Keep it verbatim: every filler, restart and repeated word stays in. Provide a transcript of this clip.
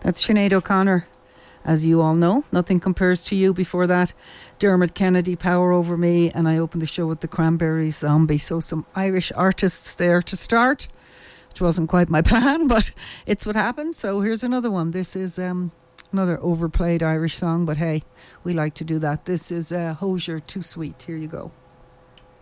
That's Sinead O'Connor. As you all know, Nothing Compares to You. Before that, Dermot Kennedy, Power Over Me, and I opened the show with the Cranberries, Zombie. So some Irish artists there to start, which wasn't quite my plan, but it's what happened. So here's another one. This is um, another overplayed Irish song, but hey, we like to do that. This is uh, Hozier, Too Sweet. Here you go.